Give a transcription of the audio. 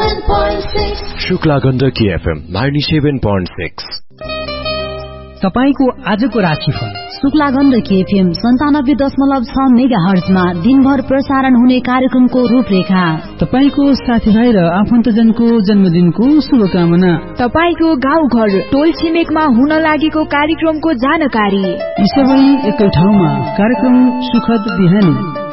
97.6 Shukla Gandaki FM 97.6। तपाईको आजको राशिफल। शुक्ला गण्डकी FM 97.6 मेगाहर्जमा दिनभर प्रसारण हुने कार्यक्रमको रूपरेखा। तपाईको साथीभाइ र आफन्तजनको जन्मदिनको शुभकामना। तपाईको गाउँ घर टोल छिमेकमा हुन लागेको कार्यक्रमको जानकारी। यी सबै एकै ठाउँमा कार्यक्रम सुखद बिहानी।